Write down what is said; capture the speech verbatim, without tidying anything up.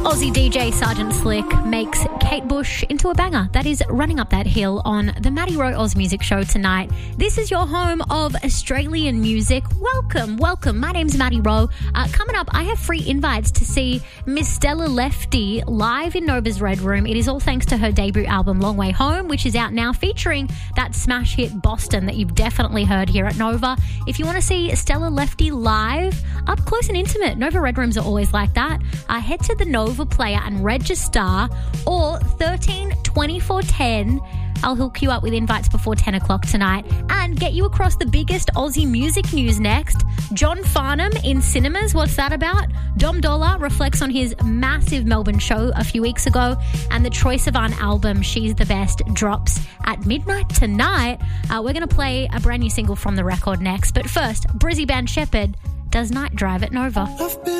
Aussie D J Sergeant Slick makes Kate Bush into a banger. That is Running Up That Hill on the Maddie Rowe Oz Music Show tonight. This is your home of Australian music. Welcome, welcome. My name's Maddie Rowe. Uh, coming up, I have free invites to see Miss Stella Lefty live in Nova's Red Room. It is all thanks to her debut album, Long Way Home, which is out now, featuring that smash hit Boston that you've definitely heard here at Nova. If you want to see Stella Lefty live, up close and intimate, Nova Red Rooms are always like that. Uh, head to the Nova Player and register, or thirteen twenty-four ten. I'll hook you up with invites before ten o'clock tonight and get you across the biggest Aussie music news next. John Farnham in cinemas. What's that about? Dom Dollar reflects on his massive Melbourne show a few weeks ago, and the Troye Sivan album, She's the Best, drops at midnight tonight. Uh, we're going to play a brand new single from the record next. But first, Brizzy Band Shepherd does Night Drive at Nova.